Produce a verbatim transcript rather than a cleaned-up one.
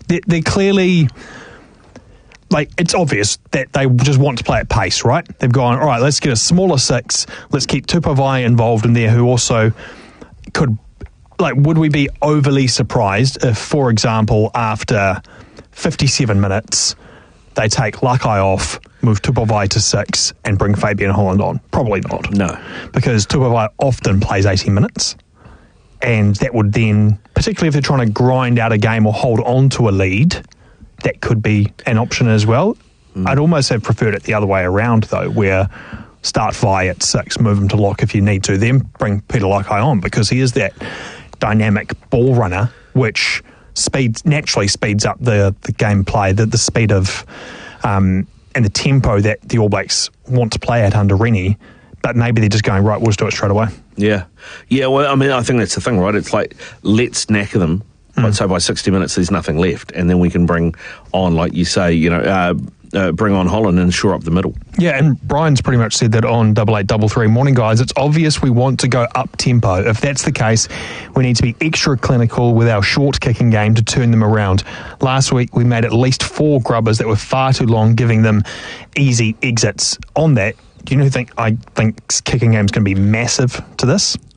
they're, they're clearly... Like, it's obvious that they just want to play at pace, right? They've gone, all right, let's get a smaller six. Let's keep Tupovai involved in there, who also could, like, would we be overly surprised if, for example, after fifty-seven minutes, they take Lakai off, move Tupovai to six, and bring Fabian Holland on? Probably not. No. Because Tupovai often plays eighty minutes. And that would then, particularly if they're trying to grind out a game or hold on to a lead, that could be an option as well. Mm. I'd almost have preferred it the other way around, though, where start Vi at six, move him to lock if you need to, then bring Peter Lakai on, because he is that dynamic ball runner, which speeds naturally speeds up the, the gameplay, the, the speed of um, and the tempo that the All Blacks want to play at under Rennie. But maybe they're just going, right, we'll just do it straight away. Yeah. Yeah, well, I mean, I think that's the thing, right? It's like, let's knacker them. But so by sixty minutes, there's nothing left, and then we can bring on, like you say, you know, uh, uh, bring on Holland and shore up the middle. Yeah, and Brian's pretty much said that on double eight double three. Morning, guys. It's obvious we want to go up tempo. If that's the case, we need to be extra clinical with our short kicking game to turn them around. Last week, we made at least four grubbers that were far too long, giving them easy exits. On that, do you know who think I think kicking game's going to be massive to this?